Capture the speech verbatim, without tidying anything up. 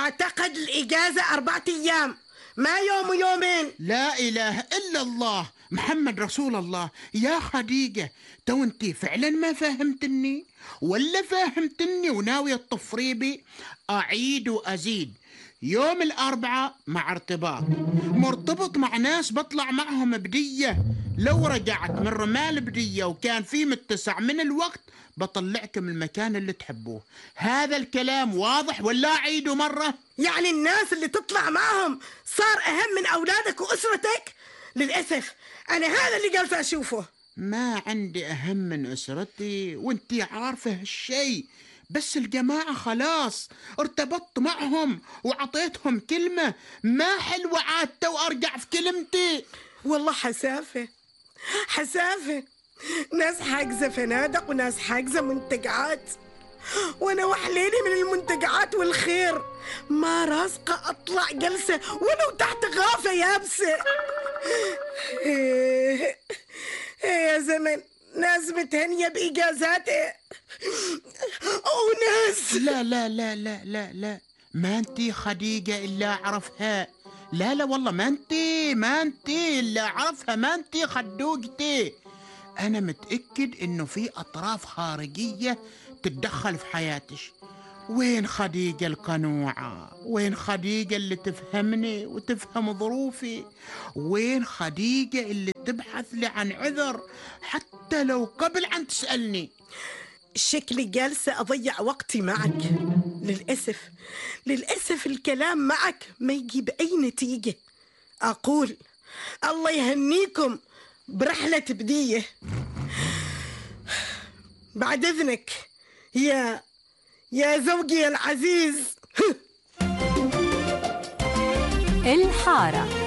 أعتقد الإجازة أربعة أيام، ما يوم ويومين. لا إله إلا الله محمد رسول الله. يا خديجة، تو انتي فعلا ما فهمتني ولا فهمتني وناوية التفريبي؟ أعيد وأزيد، يوم الأربعاء مع ارتباط، مرتبط مع ناس بطلع معهم بدية. لو رجعت من رمال بدية وكان في متسع من الوقت بطلعكم المكان اللي تحبوه. هذا الكلام واضح ولا أعيده مرة؟ يعني الناس اللي تطلع معهم صار أهم من أولادك وأسرتك؟ للأسف أنا هذا اللي جالسة أشوفه. ما عندي أهم من أسرتي وانتي عارفة هالشي، بس الجماعة خلاص ارتبطت معهم وعطيتهم كلمة، ما حلوة عاد تو أرجع في كلمتي. والله حسافة حسافة، ناس حاجزة فنادق وناس حاجزة منتجعات، وانا وحليلي من المنتجعات والخير ما راسقة اطلع جلسة ولو تحت غافة يابسة. إيه يا زمن، ناس متهنية بإجازاتي وناس. لا لا لا لا لا لا، ما انتي خديجة إلا أعرفها. لا لا والله ما انتي ما انتي إلا أعرفها، ما انتي خدوجتي. أنا متأكد إنه في أطراف خارجية تتدخل في حياتك. وين خديجة القنوعة؟ وين خديجة اللي تفهمني وتفهم ظروفي؟ وين خديجة اللي تبحث لي عن عذر حتى لو قبل أن تسألني؟ شكلي جالسة أضيع وقتي معك. للأسف للأسف الكلام معك ما يجيب أي نتيجة. أقول الله يهنيكم برحلة بدية. بعد إذنك يا يا زوجي العزيز. الحارة.